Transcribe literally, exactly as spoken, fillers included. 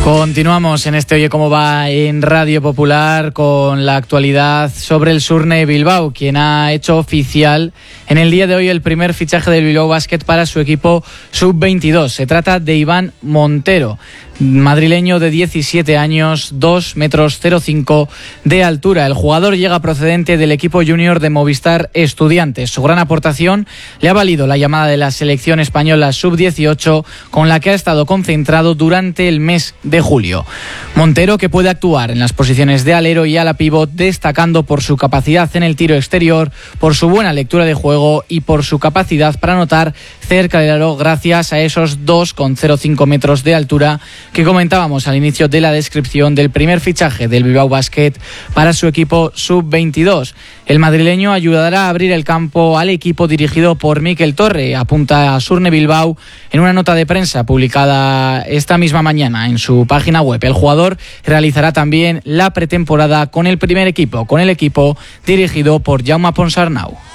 Continuamos en este Oye Cómo Va en Radio Popular con la actualidad sobre el Surne Bilbao, quien ha hecho oficial en el día de hoy el primer fichaje del Bilbao Basket para su equipo sub veintidós. Se trata de Iván Montero, madrileño de diecisiete años, dos metros cero cinco de altura. El jugador llega procedente del equipo junior de Movistar Estudiantes. Su gran aportación le ha valido la llamada de la selección española sub dieciocho, con la que ha estado concentrado durante el mes de julio. Montero, que puede actuar en las posiciones de alero y ala pívot, destacando por su capacidad en el tiro exterior, por su buena lectura de juego y por su capacidad para anotar cerca del aro gracias a esos dos coma cero cinco metros de altura que comentábamos al inicio de la descripción del primer fichaje del Bilbao Basket para su equipo sub veintidós. El madrileño ayudará a abrir el campo al equipo dirigido por Mikel Torre, apunta a Surne Bilbao en una nota de prensa publicada esta misma mañana en su página web. El jugador realizará también la pretemporada con el primer equipo, con el equipo dirigido por Jaume Ponsarnau.